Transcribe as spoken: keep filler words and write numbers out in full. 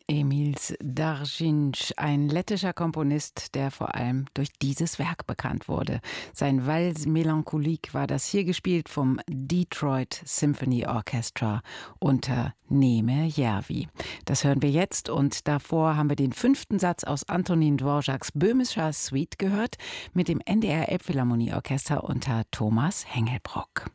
Emils Darginch, ein lettischer Komponist, der vor allem durch dieses Werk bekannt wurde. Sein Valse Mélancolique war das hier gespielt vom Detroit Symphony Orchestra unter Neme Järvi. Das hören wir jetzt und davor haben wir den fünften Satz aus Antonín Dvořáks Böhmischer Suite gehört mit dem N D R Elbphilharmonieorchester unter Thomas Hengelbrock.